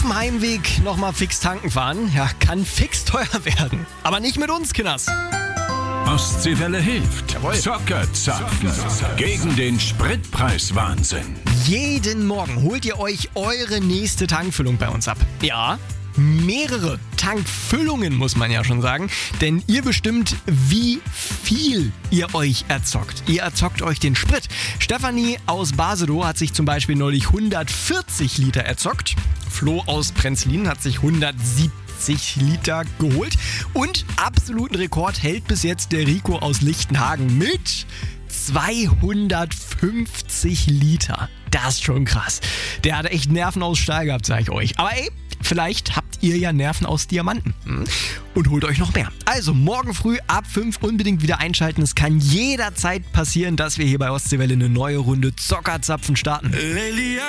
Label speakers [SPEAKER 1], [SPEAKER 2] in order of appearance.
[SPEAKER 1] Auf dem Heimweg nochmal fix tanken fahren, ja, kann fix teuer werden. Aber nicht mit uns, Kinders.
[SPEAKER 2] Ostseewelle hilft.
[SPEAKER 1] Jawohl.
[SPEAKER 2] Zockerzapfen. Gegen den Spritpreiswahnsinn.
[SPEAKER 1] Jeden Morgen holt ihr euch eure nächste Tankfüllung bei uns ab. Ja, mehrere Tankfüllungen, muss man ja schon sagen. Denn ihr bestimmt, wie viel ihr euch erzockt. Ihr erzockt euch den Sprit. Stefanie aus Basedow hat sich zum Beispiel neulich 140 Liter erzockt. Flo aus Prenzlin hat sich 170 Liter geholt. Und absoluten Rekord hält bis jetzt der Rico aus Lichtenhagen mit 250 Liter. Das ist schon krass. Der hat echt Nerven aus Stahl gehabt, sag ich euch. Aber ey, vielleicht habt ihr ja Nerven aus Diamanten. Und holt euch noch mehr. Also morgen früh ab 5 unbedingt wieder einschalten. Es kann jederzeit passieren, dass wir hier bei Ostseewelle eine neue Runde Zockerzapfen starten.